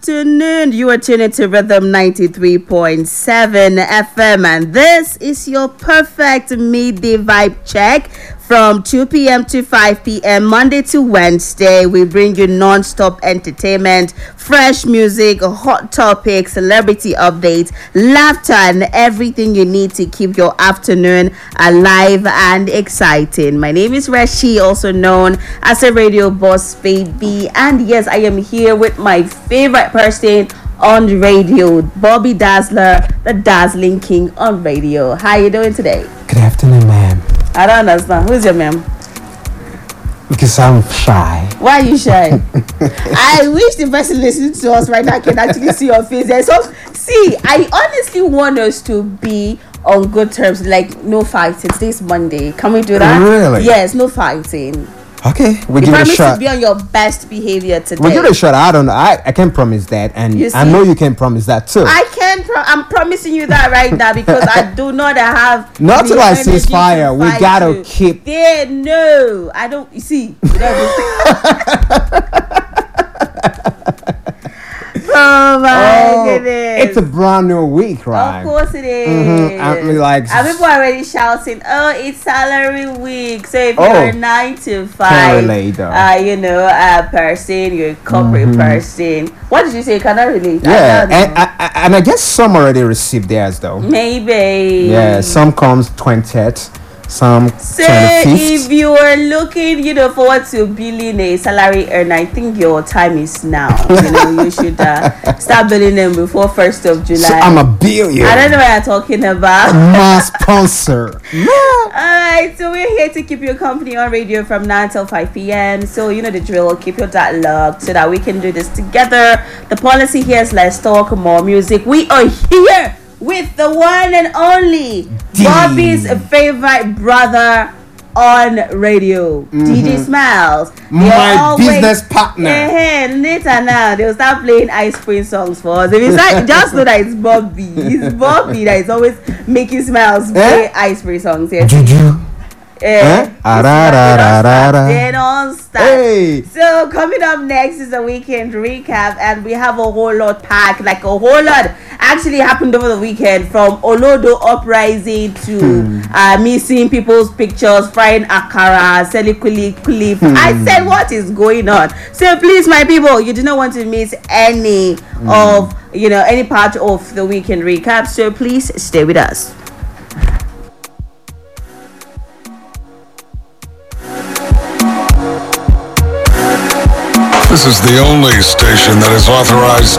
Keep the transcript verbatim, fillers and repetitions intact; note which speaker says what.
Speaker 1: Afternoon, you are tuning to Rhythm ninety-three point seven F M, and this is your perfect midday vibe check from two p.m. to five p.m. Monday to Wednesday. We bring you non-stop entertainment, fresh music, hot topics, celebrity updates, laughter, and everything you need to keep your afternoon alive and exciting. My name is Reshi, also known as a radio boss baby, and yes, I am here with my favorite person on radio, Bobby Dazzler, the Dazzling King on radio. How you doing today?
Speaker 2: Good afternoon, ma'am.
Speaker 1: I don't understand. Who's your ma'am?
Speaker 2: Because I'm shy.
Speaker 1: Why are you shy? I wish the person listening to us right now can actually see your face. There. So, see, I honestly want us to be on good terms. Like, no fighting. Today's Monday. Can we do that?
Speaker 2: Really?
Speaker 1: Yes, no fighting.
Speaker 2: Okay, we
Speaker 1: You
Speaker 2: give it a
Speaker 1: promise
Speaker 2: shot.
Speaker 1: to be on your best behavior today.
Speaker 2: We give it a shot. I don't know. I, I can't promise that, and
Speaker 1: You
Speaker 2: I
Speaker 1: see?
Speaker 2: know you can promise that too.
Speaker 1: I can. Pro- I'm promising you that right now because I do not have.
Speaker 2: Not
Speaker 1: the
Speaker 2: till I
Speaker 1: energy
Speaker 2: cease
Speaker 1: to
Speaker 2: fire. We
Speaker 1: fight
Speaker 2: gotta
Speaker 1: you.
Speaker 2: keep.
Speaker 1: There, no, I don't. You see. Oh my
Speaker 2: Oh,
Speaker 1: goodness!
Speaker 2: it's a brand new week, right?
Speaker 1: Of course it is.
Speaker 2: Mhm, I mean, like-
Speaker 1: and people are already shouting, "Oh, it's salary week!" So if
Speaker 2: Oh.
Speaker 1: you're a nine to five,
Speaker 2: Can't relate, though.
Speaker 1: uh, you know, a person, you're a corporate person. What did you say? Cannot relate. I
Speaker 2: Yeah,
Speaker 1: don't know.
Speaker 2: and I, I, and I guess some already received theirs though.
Speaker 1: Maybe.
Speaker 2: Yeah, some comes twentieth, some
Speaker 1: So
Speaker 2: twenty-fifth.
Speaker 1: if you are looking, you know, forward to building a salary earner, I think your time is now. You know, you should uh, start building them before first of July.
Speaker 2: So I'm a billion.
Speaker 1: I don't know what you're talking about.
Speaker 2: My sponsor.
Speaker 1: Alright, so we're here to keep you company on radio from nine till five p.m. So you know the drill, keep your dot locked so that we can do this together. The policy here is let's talk more music. We are here with the one and only
Speaker 2: D.
Speaker 1: Bobby's favorite brother on radio, D J Smiles. They
Speaker 2: My
Speaker 1: always-
Speaker 2: business partner.
Speaker 1: Eh, eh, later now they'll start playing Ice Queen songs for us. If it's like, just know that it's Bobby. It's Bobby that is always making Smiles play
Speaker 2: Eh?
Speaker 1: Ice Queen songs. Yes.
Speaker 2: Juju.
Speaker 1: Eh,
Speaker 2: Eh?
Speaker 1: it's
Speaker 2: Ah,
Speaker 1: not-
Speaker 2: da, da, da, da, da.
Speaker 1: They don't stop.
Speaker 2: Hey.
Speaker 1: So coming up next is a weekend recap, and we have a whole lot packed. Like a whole lot actually happened over the weekend, from Olodo uprising to
Speaker 2: Hmm.
Speaker 1: uh, me seeing people's pictures, frying akara, selling kuli kuli.
Speaker 2: Hmm.
Speaker 1: I said, what is going on? So please, my people, you do not want to miss any
Speaker 2: Hmm.
Speaker 1: of you know any part of the weekend recap. So please stay with us.
Speaker 3: This is the only station that is authorized